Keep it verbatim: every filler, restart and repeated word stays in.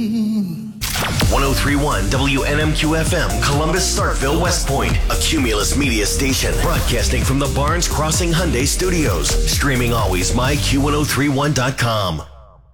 ten thirty-one W N M Q F M, Columbus, Starkville, West Point, a Cumulus media station, broadcasting from the Barnes Crossing Hyundai Studios, streaming always my Q ten thirty-one dot com.